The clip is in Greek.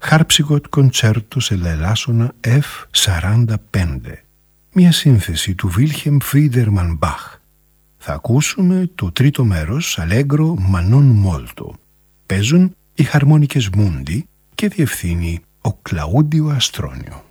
Harpsichord Concerto σε λαιλάσσονα F45, μια σύνθεση του Wilhelm Friedemann Bach. Θα ακούσουμε το τρίτο μέρος, Allegro Manon Molto. Παίζουν οι χαρμόνικες Mundi και διευθύνει ο Κλαούντιο Αστρόνιο.